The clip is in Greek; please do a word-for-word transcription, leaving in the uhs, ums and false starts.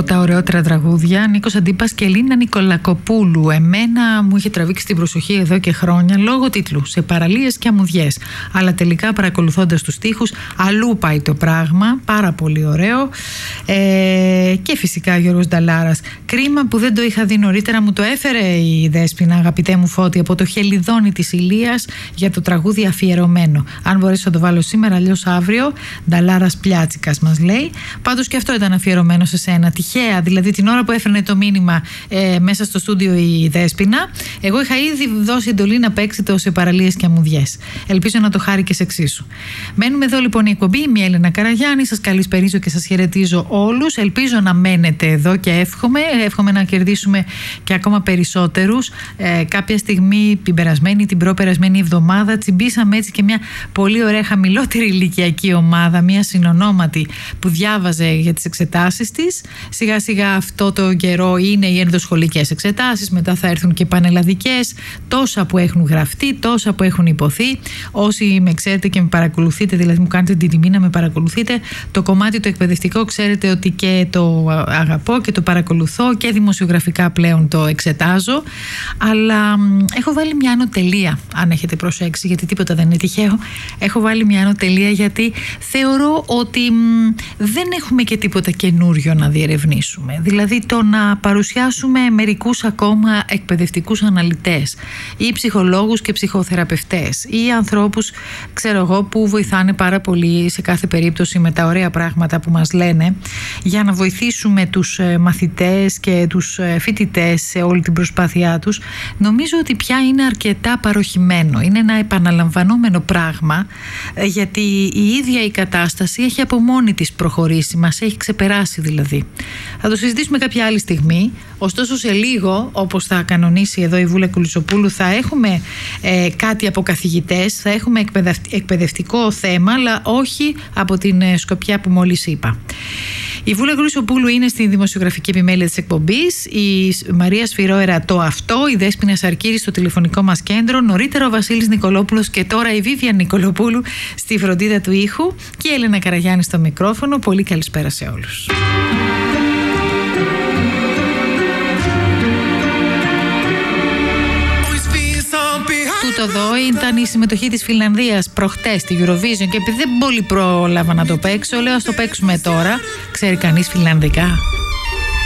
από τα ωραιότερα τραγούδια. Νίκος Αντίπας και Ελίνα Νικολακοπούλου. Εμένα μου είχε τραβήξει την προσοχή εδώ και χρόνια λόγω τίτλου «Σε παραλίες και αμμουδιές». Αλλά τελικά, παρακολουθώντας τους στίχους, αλλού πάει το πράγμα. Πάρα πολύ ωραίο. Ε, και φυσικά Γιώργος Νταλάρας. Κρίμα που δεν το είχα δει νωρίτερα. Μου το έφερε η Δέσποινα, αγαπητέ μου Φώτη, από το Χελιδόνι της Ηλίας για το τραγούδι αφιερωμένο. Αν μπορέσω να το βάλω σήμερα, αλλιώς αύριο. Νταλάρας Πλιάτσικας μας λέει. Πάντως και αυτό ήταν αφιερωμένο σε σένα. Τυχαία, δηλαδή την ώρα που έφερνε το μήνυμα ε, μέσα στο στούντιο η Δέσποινα, εγώ είχα ήδη δώσει εντολή να παίξει το «Σε παραλίες και αμμουδιές». Ελπίζω να το χάρηκες εξίσου. Μένουμε εδώ λοιπόν η εκπομπή. Είμαι η Έλενα Καραγιάννη. Σας καλησπερίζω και σας χαιρετίζω όλους. Ελπίζω να μένετε εδώ και εύχομαι. Εύχομαι να κερδίσουμε και ακόμα περισσότερους. Ε, κάποια στιγμή, την περασμένη, την προπερασμένη εβδομάδα, τσιμπήσαμε έτσι και μια πολύ ωραία χαμηλότερη ηλικιακή ομάδα, μια συνονόματη που διάβαζε για τις εξετάσεις της. Σιγά σιγά αυτό το καιρό είναι οι ενδοσχολικές εξετάσεις, μετά θα έρθουν και πανελλαδικές, τόσα που έχουν γραφτεί, τόσα που έχουν υποθεί. Όσοι με ξέρετε και με παρακολουθείτε, δηλαδή μου κάνετε την τιμή να με παρακολουθείτε, το κομμάτι το εκπαιδευτικό ξέρετε ότι και το αγαπώ και το παρακολουθώ και δημοσιογραφικά πλέον το εξετάζω, αλλά έχω βάλει μια άνω τελεία, αν έχετε προσέξει, γιατί τίποτα δεν είναι τυχαίο. Έχω βάλει μια άνω τελεία γιατί θεωρώ ότι μ, δεν έχουμε και τίποτα καινούριο να διερευνήσουμε. Δηλαδή το να παρουσιάσουμε μερικούς ακόμα εκπαιδευτικούς αναλυτές ή ψυχολόγους και ψυχοθεραπευτές ή ανθρώπους, ξέρω εγώ, που βοηθάνε πάρα πολύ σε κάθε περίπτωση με τα ωραία πράγματα που μας λένε για να βοηθήσουμε τους μαθητές και τους φοιτητές σε όλη την προσπάθειά τους. Νομίζω ότι πια είναι αρκετά παροχημένο. Είναι ένα επαναλαμβανόμενο πράγμα, γιατί η ίδια η κατάσταση έχει από μόνη της προχωρήσει, μας έχει ξεπεράσει δηλαδή. Θα το συζητήσουμε κάποια άλλη στιγμή. Ωστόσο σε λίγο, όπως θα κανονίσει εδώ η Βούλα Κουλισσοπούλου, θα έχουμε ε, κάτι από καθηγητές, θα έχουμε εκπαιδευτικό θέμα, αλλά όχι από την ε, σκοπιά που μόλις είπα. Η Βούλα Κουλισσοπούλου είναι στη δημοσιογραφική επιμέλεια της εκπομπής, η Μαρία Σφυρόερα το αυτό, η Δέσποινα Σαρκύρη στο τηλεφωνικό μας κέντρο, νωρίτερα ο Βασίλης Νικολόπουλος και τώρα η Βίβια Νικολοπούλου στη φροντίδα του ήχου και η Έλενα Καραγιάννη στο μικρόφωνο. Πολύ καλησπέρα σε όλους. Τούτο εδώ ήταν η συμμετοχή της Φινλανδίας προχτές στη Eurovision και επειδή δεν πολύ πρόλαβα να το παίξω, λέω ας το παίξουμε τώρα. Ξέρει κανείς φιλανδικά?